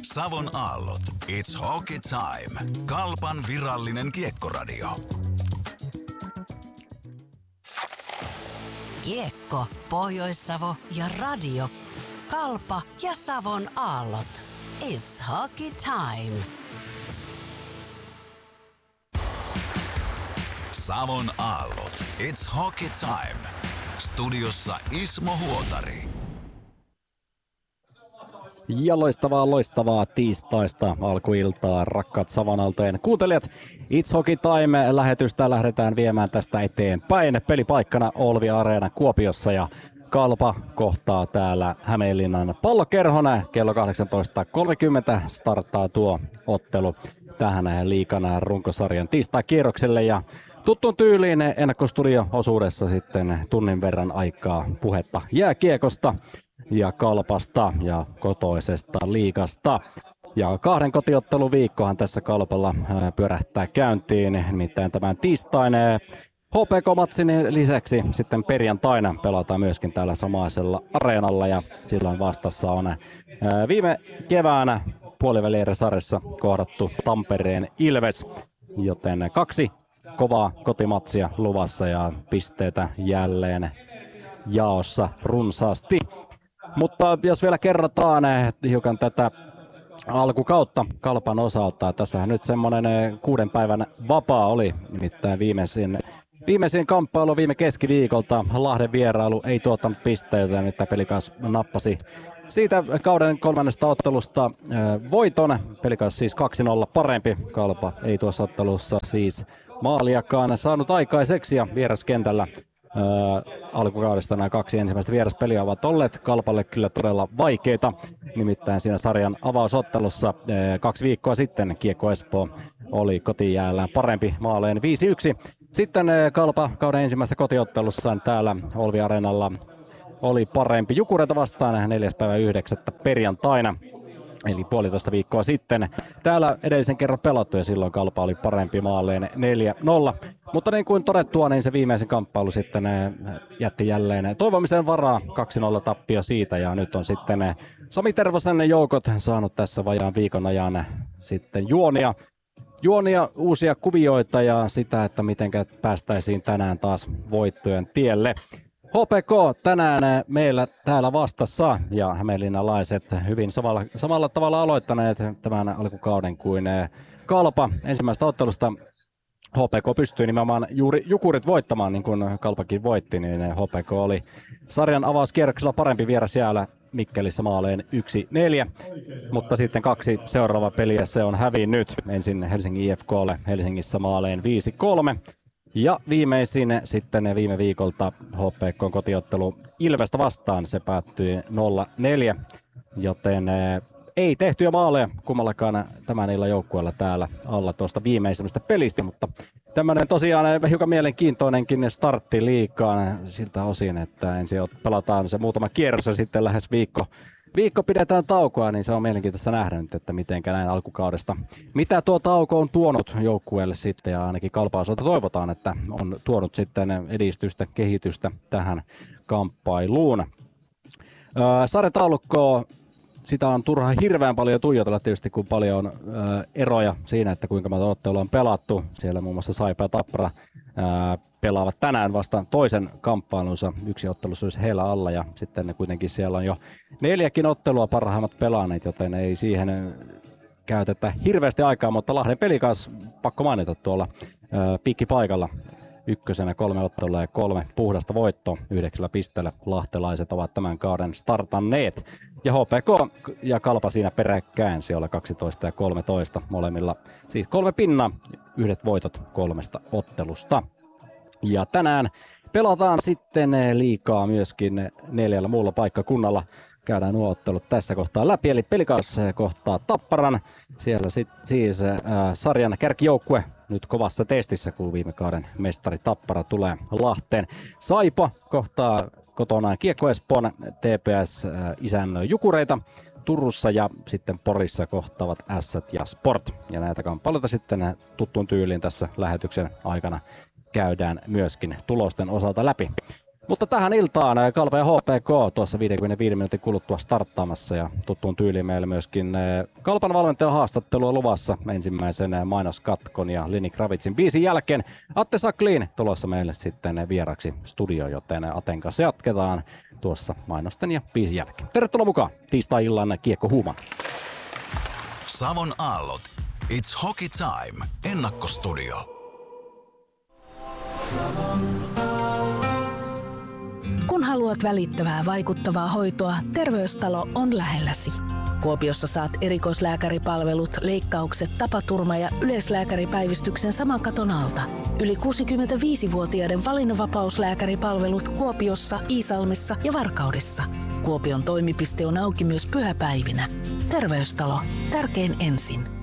Savon aallot. It's hockey time. Kalpan virallinen kiekkoradio. Kiekko, Pohjois-Savo ja radio. Kalpa ja Savon aallot. It's hockey time. Savon aallot. It's hockey time. Studiossa Ismo Huotari. Ja loistavaa tiistaista alkuiltaa, rakkaat Savonaltojen kuuntelijat. It's Hockey Time-lähetystä lähdetään viemään tästä eteenpäin. Pelipaikkana Olvi Areena Kuopiossa ja Kalpa kohtaa täällä Hämeenlinnan Pallokerhon. Kello 18.30 starttaa tuo ottelu tähän liigan runkosarjan tiistai-kierrokselle. Ja tuttuun tyyliin ennakkostudio-osuudessa sitten tunnin verran aikaa puhetta jääkiekosta ja Kalpasta ja kotoisesta liigasta. Ja 2 kotiotteluviikkohan tässä Kalpalla pyörähtää käyntiin, nimittäin tämän tiistain HPK-matsin lisäksi sitten perjantaina pelataan myöskin täällä samaisella areenalla ja silloin vastassa on viime keväänä puolivälierä-sarjassa kohdattu Tampereen Ilves, joten 2 kovaa kotimatsia luvassa ja pisteitä jälleen jaossa runsaasti. Mutta jos vielä kerrotaan hiukan tätä alkukautta Kalpan osalta, tässähän nyt semmoinen 6 päivän vapaa oli, nimittäin viimeisin kamppailu viime keskiviikolta. Lahden vierailu ei tuottanut pisteitä, nimittäin Pelikas nappasi siitä kauden 3. ottelusta voiton. Pelikas siis 2-0 parempi. Kalpa ei tuossa ottelussa siis maaliakaan saanut aikaiseksi ja vieraskentällä alkukaudesta nämä 2 ensimmäistä vieraspeliä ovat olleet Kalpalle kyllä todella vaikeita. Nimittäin siinä sarjan avausottelussa 2 viikkoa sitten Kiekko Espoo oli kotijäällään parempi maaleen 5-1. Sitten Kalpa kauden ensimmäisessä kotiottelussaan täällä Olvi Areenalla oli parempi Jukureita vastaan 4.9. perjantaina. Eli 1,5 viikkoa sitten. Täällä edellisen kerran pelattu ja silloin Kalpa oli parempi maalleen 4-0. Mutta niin kuin todettua, niin se viimeisen kamppailu sitten jätti jälleen toivomisen varaa. 2-0 tappio siitä ja nyt on sitten Sami Tervosen joukot saanut tässä vajaan viikon ajan sitten juonia, uusia kuvioita ja sitä, että miten päästäisiin tänään taas voittojen tielle. HPK tänään meillä täällä vastassa ja hämeenlinnalaiset hyvin samalla tavalla aloittaneet tämän alkukauden kuin Kalpa. Ensimmäistä ottelusta HPK pystyi nimenomaan juuri Jukurit voittamaan, niin kuin Kalpakin voitti, niin HPK oli sarjan avauskierroksella parempi vieras siellä Mikkelissä maaleen 1-4, mutta sitten 2 seuraavaa peliä se on hävinnyt. Ensin Helsingin IFK:lle Helsingissä maaleen 5-3. Ja viimeisin sitten viime viikolta HPK:n kotiottelu Ilvestä vastaan, se päättyi 0-4, joten ei tehtyjä maaleja kummallakaan tämän illan joukkueella täällä alla tuosta viimeisimmästä pelistä, mutta tämmöinen tosiaan hiukan mielenkiintoinenkin startti liigaan siltä osin, että ensin pelataan se muutama kierros ja sitten lähes viikko pidetään taukoa, niin se on mielenkiintoista nähdä nyt, että mitenkä näin alkukaudesta. Mitä tuo tauko on tuonut joukkueelle sitten, ja ainakin Kalpaa osalta toivotaan, että on tuonut sitten edistystä, kehitystä tähän kamppailuun. Sarjataulukkoa, sitä on turha hirveän paljon tuijotella tietysti, kun paljon on eroja siinä, että kuinka monta ottelua on pelattu. Siellä muun muassa Saipa ja Tappara pelaavat tänään vasta toisen kamppailunsa. Yksi ottelussa olisi heillä alla ja sitten kuitenkin siellä on jo 4 ottelua parhaimmat pelaaneet, joten ei siihen käytetä hirveästi aikaa, mutta Lahden Pelikas pakko mainita tuolla piikkipaikalla. 1. 3 ottelua ja 3 puhdasta voittoa 9 pisteellä. Lahtelaiset ovat tämän kauden startanneet. Ja HPK ja Kalpa siinä peräkkäin siellä 12 ja 13 molemmilla. Siis 3 pinnaa, 1 voitot 3 ottelusta. Ja tänään pelataan sitten liigaa myöskin 4 muulla paikkakunnalla. Käydään nuo ottelut tässä kohtaa läpi, eli Pelikas kohtaa Tapparan. Siellä siis sarjan kärkijoukkue nyt kovassa testissä, kun viime kauden mestari Tappara tulee Lahteen. Saipa kohtaa kotonaan Kiekko Espoon, TPS isännöi Jukureita Turussa ja sitten Porissa kohtaavat Ässät ja Sport. Ja näitä kamppailuita sitten tuttuun tyyliin tässä lähetyksen aikana käydään myöskin tulosten osalta läpi. Mutta tähän iltaan Kalpa ja HPK tuossa 55 minuutin kuluttua starttaamassa ja tuttuun tyyliin meillä myöskin Kalpan valmentajan haastattelua luvassa ensimmäisen mainoskatkon ja Lenny Kravitsin biisin jälkeen. Atte Saklin tulossa meille sitten vieraksi studioon, joten Aten kanssa jatketaan tuossa mainosten ja biisin jälkeen. Tervetuloa mukaan tiistai-illan kiekkohuumaan. Savon aallot. It's hockey time. Ennakkostudio. Kun haluat välittävää, vaikuttavaa hoitoa, Terveystalo on lähelläsi. Kuopiossa saat erikoislääkäripalvelut, leikkaukset, tapaturma- ja yleislääkäripäivystyksen saman katon alta. Yli 65-vuotiaiden valinnanvapauslääkäripalvelut Kuopiossa, Iisalmessa ja Varkaudessa. Kuopion toimipiste on auki myös pyhäpäivinä. Terveystalo. Tärkein ensin.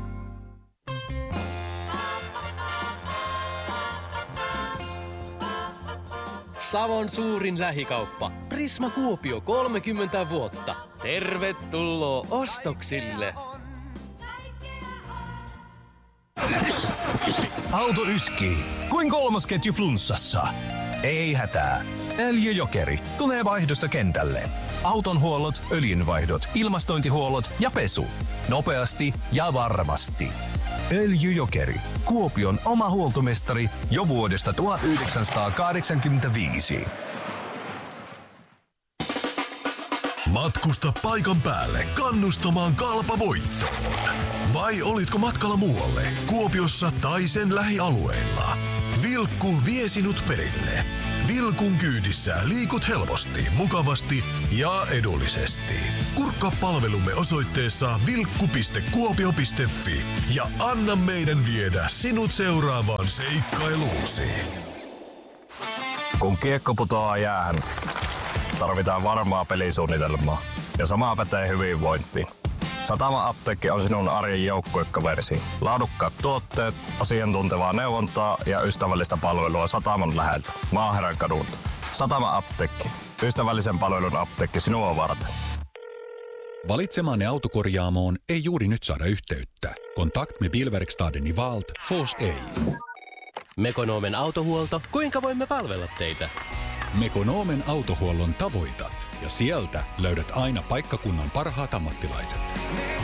Savon suurin lähikauppa. Prisma Kuopio 30 vuotta. Tervetuloa ostoksille. Auto yskii. Kuin kolmas ketju flunssassa. Ei hätää. Öljyjokeri tulee vaihdosta kentälle. Auton huollot, öljynvaihdot, ilmastointihuollot ja pesu. Nopeasti ja varmasti. Öljyjokeri. Kuopion oma huoltomestari jo vuodesta 1985. Matkusta paikan päälle kannustamaan Kalpa voittoon. Vai olitko matkalla muualle, Kuopiossa tai sen lähialueilla? Vilkku vie sinut perille. Vilkun kyydissä liikut helposti, mukavasti ja edullisesti. Kurkkaa palvelumme osoitteessa vilkku.kuopio.fi ja anna meidän viedä sinut seuraavaan seikkailuusi. Kun kiekko putoaa jäähän, tarvitaan varmaa pelisuunnitelmaa. Ja sama pätee hyvinvointiin. Satama Apteekki on sinun arjen joukkuekaversi. Laadukkaat tuotteet, asiantuntevaa neuvontaa ja ystävällistä palvelua Sataman läheltä, Maaherran kadulta. Satama Apteekki. Ystävällisen palvelun apteekki sinua varten. Valitsemaanne autokorjaamoon ei juuri nyt saada yhteyttä. Kontakt med Bilverkstaden i Valt, Fors ei. Mekonomen autohuolto. Kuinka voimme palvella teitä? Mekonomen autohuollon tavoitat ja sieltä löydät aina paikkakunnan parhaat ammattilaiset.